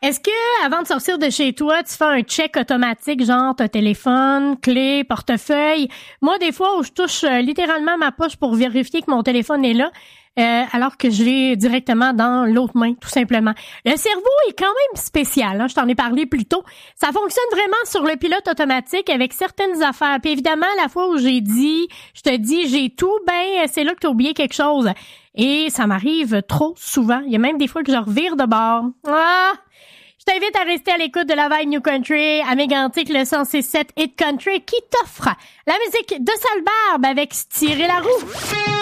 Est-ce que, avant de sortir de chez toi, tu fais un check automatique, genre ton téléphone, clé, portefeuille? Moi, des fois, où je touche littéralement ma poche pour vérifier que mon téléphone est là, alors que je l'ai directement dans l'autre main, tout simplement. Le cerveau est quand même spécial, hein, je t'en ai parlé plus tôt. Ça fonctionne vraiment sur le pilote automatique avec certaines affaires. Puis évidemment, la fois où je te dis j'ai tout, ben c'est là que tu as oublié quelque chose. Et ça m'arrive trop souvent. Il y a même des fois que je revire de bord. Ah! Je t'invite à rester à l'écoute de la Vibe New Country à Mégantic, le 106.7 Hit Country qui t'offre la musique de Sale Barbe avec Tirer la roue.